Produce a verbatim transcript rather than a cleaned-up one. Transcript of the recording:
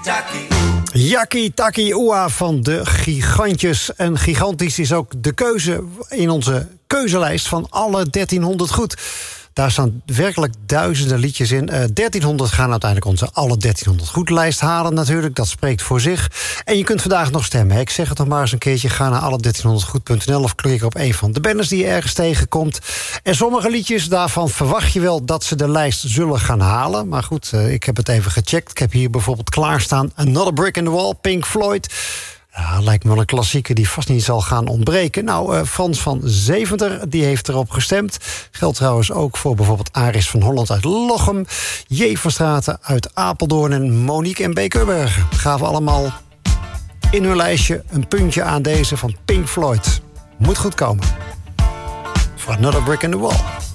Yaki Taki Ua van de Gigantjes. En gigantisch is ook de keuze in onze keuzelijst van alle dertienhonderd goed. Daar staan werkelijk duizenden liedjes in. Uh, dertienhonderd gaan uiteindelijk onze alle dertienhonderd goed lijst halen natuurlijk. Dat spreekt voor zich. En je kunt vandaag nog stemmen. Ik zeg het nog maar eens een keertje. Ga naar alle dertienhonderd goed punt n l of klik op een van de banners die je ergens tegenkomt. En sommige liedjes, daarvan verwacht je wel dat ze de lijst zullen gaan halen. Maar goed, uh, ik heb het even gecheckt. Ik heb hier bijvoorbeeld klaarstaan Another Brick in the Wall, Pink Floyd. Ja, lijkt me wel een klassieker die vast niet zal gaan ontbreken. Nou, uh, Frans van Zeventer, die heeft erop gestemd. Geldt trouwens ook voor bijvoorbeeld Aris van Holland uit Lochem, J. van Straten uit Apeldoorn en Monique en Bekerbergen. Gaven allemaal in hun lijstje een puntje aan deze van Pink Floyd. Moet goed komen. For Another Brick in the Wall.